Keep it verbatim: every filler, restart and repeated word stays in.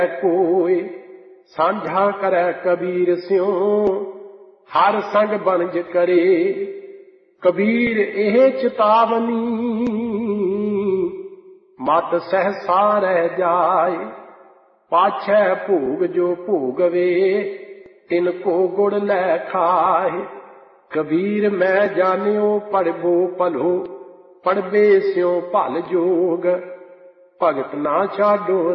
कोई सांझा करे कबीर स्यों हर संग बनज करे। कबीर एह चेतावनी मत सहसा रह जाए। पाछै भोग जो भोगवे तिनको गुड़ लै खाए। कबीर मैं जानियो पढ़बो भलो पढ़बे स्यों भल जोग। भगत ना छाडो